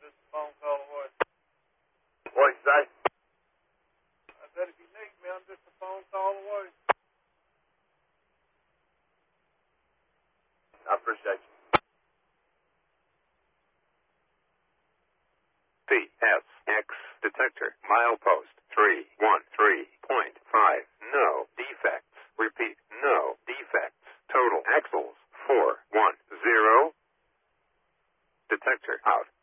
just a phone call away. What'd you say? I said if you need me, I'm just a phone call away. I appreciate you. CSX detector milepost 313.5. No defects. Repeat, no defects. Total axles 410. Detector out.